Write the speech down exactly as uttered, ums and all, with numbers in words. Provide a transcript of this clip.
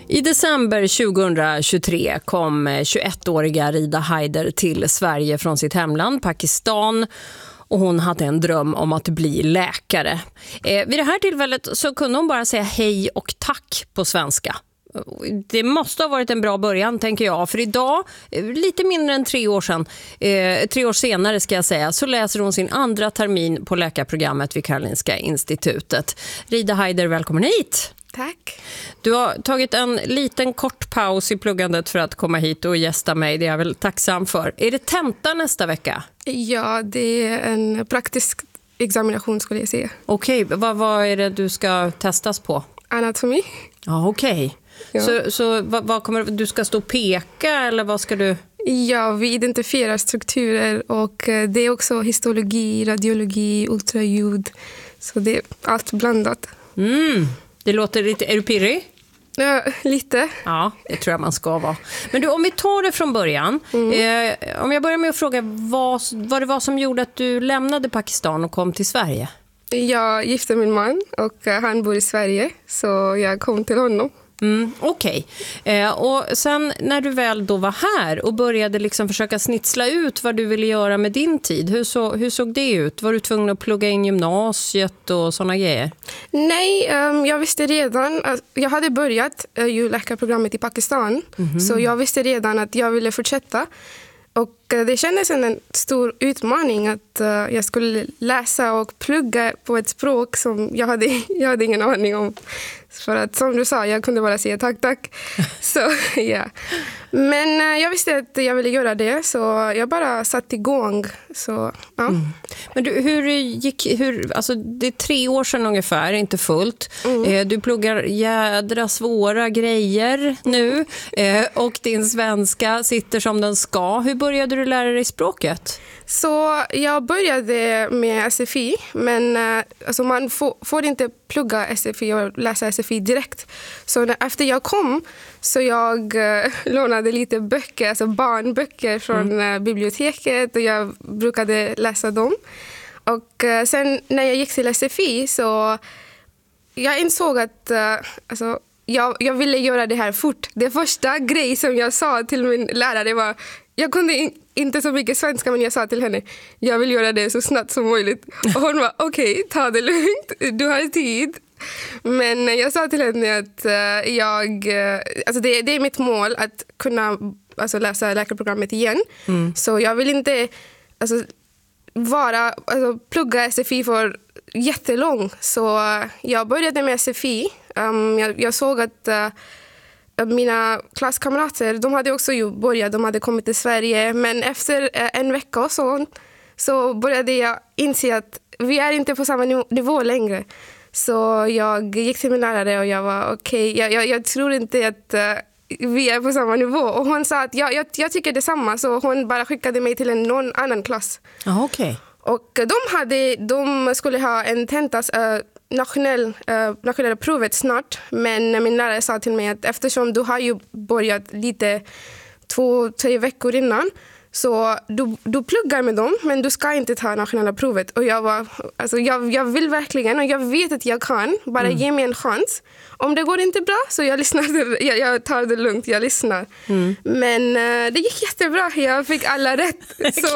I december tjugohundratjugotre kom tjugoettåriga Rida Haider till Sverige från sitt hemland, Pakistan. Och hon hade en dröm om att bli läkare. Eh, vid det här tillfället så kunde hon bara säga hej och tack på svenska. Det måste ha varit en bra början, tänker jag. För idag, lite mindre än tre år sedan, eh, tre år senare ska jag säga, så läser hon sin andra termin på läkarprogrammet vid Karolinska institutet. Rida Haider, välkommen hit! Tack. Du har tagit en liten kort paus i pluggandet för att komma hit och gästa mig. Det är jag väl tacksam för. Är det tenta nästa vecka? Ja, det är en praktisk examination skulle jag säga. Okej, okay. vad, vad är det du ska testas på? Anatomi. Ja, okej. Okay. Ja. Så, så vad, vad kommer du ska stå och peka eller vad ska du? Ja, vi identifierar strukturer och det är också histologi, radiologi, ultraljud. Så det är allt blandat. Mm. Det låter lite... Är du pirrig? Ja, lite. Ja, det tror jag man ska vara. Men du, om vi tar det från början. Mm. Eh, om jag börjar med att fråga vad, vad det var som gjorde att du lämnade Pakistan och kom till Sverige? Jag gifte min man och han bor i Sverige. Så jag kom till honom. Mm, Okej. Okay. Eh, och sen när du väl då var här och började liksom försöka snitsla ut vad du ville göra med din tid, hur, så, hur såg det ut? Var du tvungen att plugga in gymnasiet och sådana grejer? Nej, um, jag visste redan att jag hade börjat uh, ju läkarprogrammet i Pakistan. Mm-hmm. Så jag visste redan att jag ville fortsätta. Och uh, det kändes som en stor utmaning att uh, jag skulle läsa och plugga på ett språk som jag hade, jag hade ingen aning om. För att som du sa, jag kunde bara säga tack, tack. Så ja. Men uh, jag visste att jag ville göra det, så jag bara satt igång. Så, ja. Mm. Men du, hur gick, hur, alltså det är tre år sedan ungefär, inte fullt. Mm. Eh, du pluggar jädra svåra grejer nu. Eh, och din svenska sitter som den ska. Hur började du lära dig språket? Så jag började med S F I, men uh, alltså man får, får inte plugga S F I och läsa S F I direkt. Så när, efter jag kom så jag uh, lånade lite böcker, alltså barnböcker från mm. uh, biblioteket och jag brukade läsa dem. Och uh, sen när jag gick till S F I så jag insåg att uh, alltså, jag, jag ville göra det här fort. Det första grej som jag sa till min lärare var, jag kunde in, inte så mycket svenska, men jag sa till henne, jag vill göra det så snabbt som möjligt. Och hon var, okej, okay, ta det lugnt, du har tid. Men jag sa till henne att uh, jag, uh, alltså det, det är mitt mål att kunna alltså, läsa läkarprogrammet igen. Mm. Så jag vill inte alltså, vara, alltså, plugga S F I för jättelång. Så uh, jag började med S F I. Um, jag, jag såg att uh, mina klasskamrater, de hade också ju börjat, de hade kommit till Sverige. Men efter en vecka och så, så började jag inse att vi är inte på samma nivå längre. Så jag gick till min lärare och jag var okej, okay, jag, jag, jag tror inte att uh, vi är på samma nivå. Och hon sa att jag, jag, jag tycker detsamma, så hon bara skickade mig till en någon annan klass. Ah, okej. Okay. Och de, hade, de skulle ha en tentas... Uh, nationell, uh, nationella provet snart, men min lärare sa till mig att eftersom du har ju börjat lite två, tre veckor innan, så du, du pluggar med dem, men du ska inte ta nationella provet. Och jag var, alltså jag, jag vill verkligen, och jag vet att jag kan, bara mm. ge mig en chans. Om det går inte bra så jag lyssnar, jag, jag tar det lugnt, jag lyssnar. Mm. Men uh, det gick jättebra, jag fick alla rätt. Så